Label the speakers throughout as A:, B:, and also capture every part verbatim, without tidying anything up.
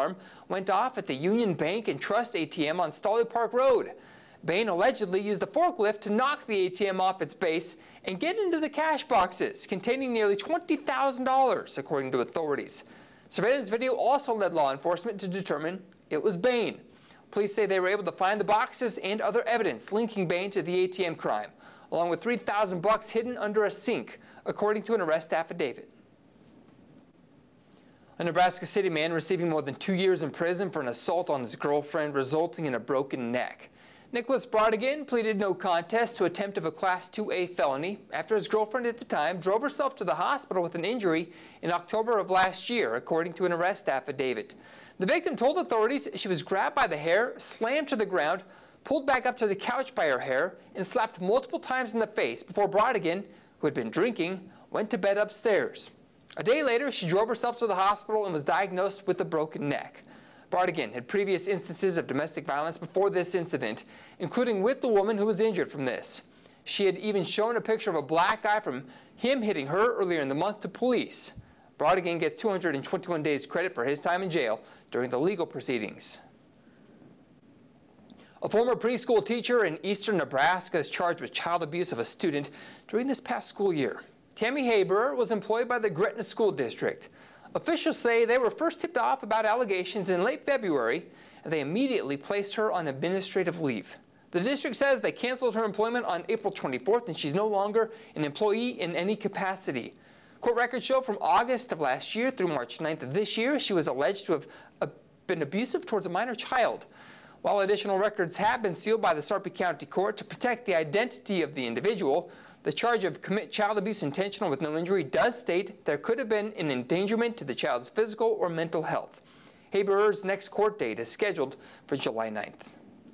A: alarm went off at the Union Bank and Trust A T M on Stolly Park Road. Bain allegedly used the forklift to knock the A T M off its base and get into the cash boxes containing nearly twenty thousand dollars, according to authorities. Surveillance video also led law enforcement to determine it was Bain. Police say they were able to find the boxes and other evidence linking Bain to the A T M crime, along with three thousand bucks hidden under a sink, according to an arrest affidavit. A Nebraska City man receiving more than two years in prison for an assault on his girlfriend, resulting in a broken neck. Nicholas Brodigan pleaded no contest to attempt of a Class two A felony after his girlfriend at the time drove herself to the hospital with an injury in October of last year, according to an arrest affidavit. The victim told authorities she was grabbed by the hair, slammed to the ground, pulled back up to the couch by her hair, and slapped multiple times in the face before Brodigan, who had been drinking, went to bed upstairs. A day later, she drove herself to the hospital and was diagnosed with a broken neck. Brodigan had previous instances of domestic violence before this incident, including with the woman who was injured from this. She had even shown a picture of a black eye from him hitting her earlier in the month to police. Brodigan gets two hundred twenty-one days credit for his time in jail during the legal proceedings. A former preschool teacher in eastern Nebraska is charged with child abuse of a student during this past school year. Tammy Haber was employed by the Gretna School District. Officials say they were first tipped off about allegations in late February, and they immediately placed her on administrative leave. The district says they canceled her employment on April twenty-fourth, and she's no longer an employee in any capacity. Court records show from August of last year through March ninth of this year, she was alleged to have uh, been abusive towards a minor child. While additional records have been sealed by the Sarpy County Court to protect the identity of the individual, the charge of commit child abuse intentional with no injury does state there could have been an endangerment to the child's physical or mental health. Haber's next court date is scheduled for July ninth.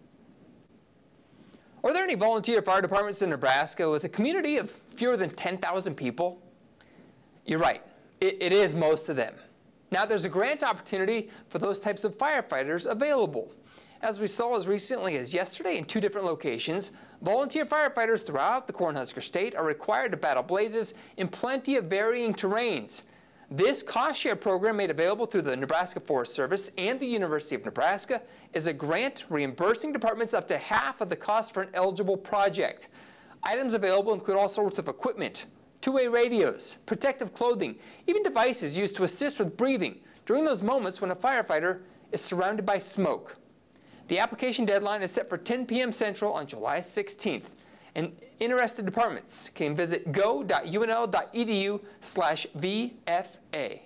A: Are there any volunteer fire departments in Nebraska with a community of fewer than ten thousand people? You're right, it, it is most of them. Now there's a grant opportunity for those types of firefighters available. As we saw as recently as yesterday in two different locations, volunteer firefighters throughout the Cornhusker State are required to battle blazes in plenty of varying terrains. This cost share program, made available through the Nebraska Forest Service and the University of Nebraska, is a grant reimbursing departments up to half of the cost for an eligible project. Items available include all sorts of equipment, two-way radios, protective clothing, even devices used to assist with breathing during those moments when a firefighter is surrounded by smoke. The application deadline is set for ten p m Central on July sixteenth, and interested departments can visit go dot U N L dot E D U slash V F A.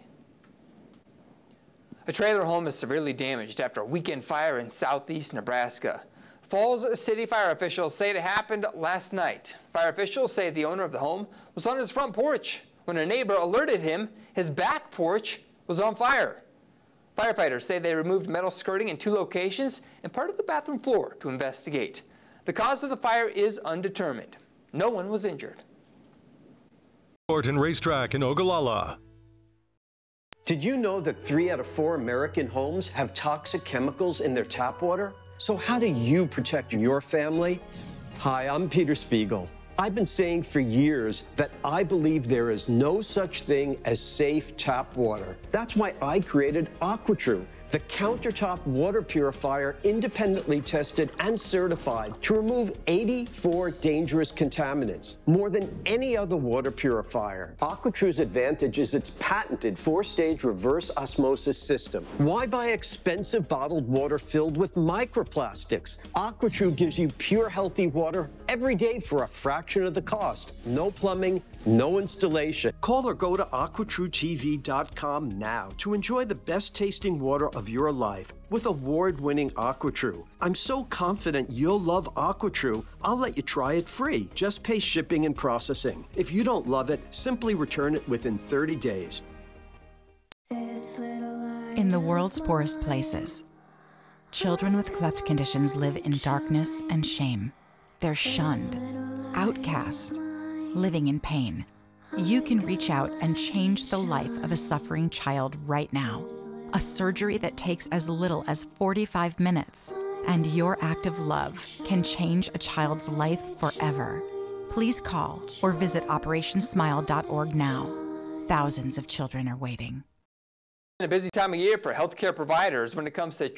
A: A trailer home is severely damaged after a weekend fire in southeast Nebraska. Falls City fire officials say it happened last night. Fire officials say the owner of the home was on his front porch when a neighbor alerted him his back porch was on fire. Firefighters say they removed metal skirting in two locations and part of the bathroom floor to investigate. The cause of the fire is undetermined. No one was injured.
B: Sport and racetrack in Ogallala.
C: Did you know that three out of four American homes have toxic chemicals in their tap water? So how do you protect your family? Hi, I'm Peter Spiegel. I've been saying for years that I believe there is no such thing as safe tap water. That's why I created AquaTrue, the countertop water purifier independently tested and certified to remove eighty-four dangerous contaminants, more than any other water purifier. AquaTrue's advantage is its patented four-stage reverse osmosis system. Why buy expensive bottled water filled with microplastics? AquaTrue gives you pure, healthy water every day for a fraction of the cost. No plumbing, no installation. Call or go to aqua true T V dot com now to enjoy the best tasting water of your life with award-winning AquaTrue. I'm so confident you'll love AquaTrue, I'll let you try it free. Just pay shipping and processing. If you don't love it, simply return it within thirty days.
D: In the world's poorest places, children with cleft conditions live in darkness and shame. They're shunned, outcast, living in pain. You can reach out and change the life of a suffering child right now. A surgery that takes as little as forty-five minutes, and your act of love can change a child's life forever. Please call or visit operation smile dot org now. Thousands of children are waiting.
A: a busy time of year for healthcare providers when it comes to